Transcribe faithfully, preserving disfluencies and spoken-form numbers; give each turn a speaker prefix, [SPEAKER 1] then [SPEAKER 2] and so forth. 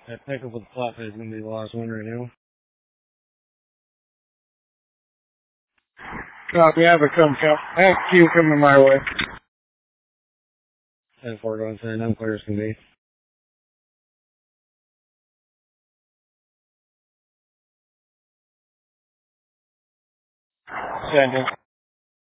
[SPEAKER 1] That pickup with the flatbed is going to be the last one right now.
[SPEAKER 2] Copy, have a come, come. Have a queue coming my way.
[SPEAKER 1] ten four going send, I'm clear as can be.
[SPEAKER 2] Sending.